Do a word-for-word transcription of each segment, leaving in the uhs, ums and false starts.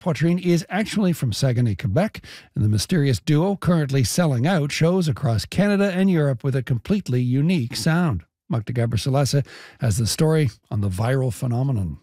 Poitrine is actually from Saguenay, Quebec, and the mysterious duo currently selling out shows across Canada and Europe with a completely unique sound. Magda Gabrisalessa has the story on the viral phenomenon.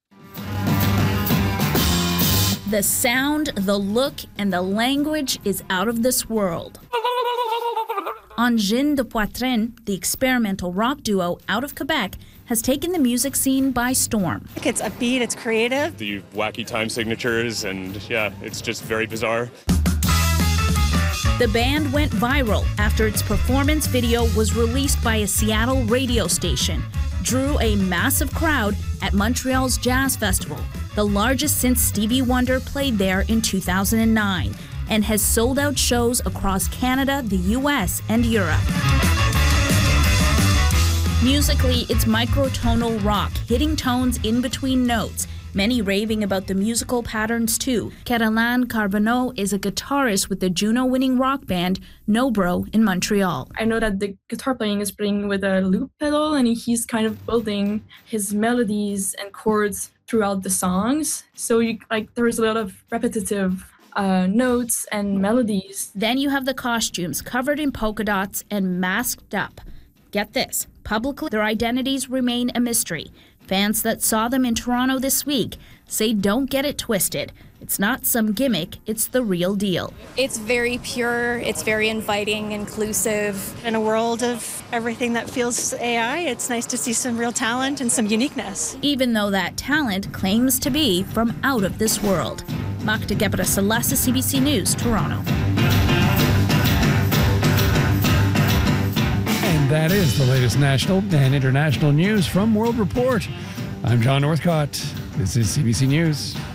The sound, the look, and the language is out of this world. Angine de Poitrine, the experimental rock duo out of Quebec, has taken the music scene by storm. It's upbeat, it's creative. The wacky time signatures, and yeah, it's just very bizarre. The band went viral after its performance video was released by a Seattle radio station, drew a massive crowd at Montreal's Jazz Festival, the largest since Stevie Wonder played there in two thousand nine, and has sold out shows across Canada, the U S, and Europe. Musically, it's microtonal rock, hitting tones in between notes, many raving about the musical patterns too. Caroline Carbonneau is a guitarist with the Juno-winning rock band Nobro in Montreal. I know that the guitar playing is playing with a loop pedal, and he's kind of building his melodies and chords throughout the songs. So you, like, there's a lot of repetitive uh, notes and melodies. Then you have the costumes covered in polka dots and masked up. Get this, publicly their identities remain a mystery. Fans that saw them in Toronto this week say don't get it twisted. It's not some gimmick, it's the real deal. It's very pure, it's very inviting, inclusive. In a world of everything that feels A I, it's nice to see some real talent and some uniqueness. Even though that talent claims to be from out of this world. Magda Gabrisalessa, C B C News, Toronto. And that is the latest national and international news from World Report. I'm John Northcott. This is C B C News.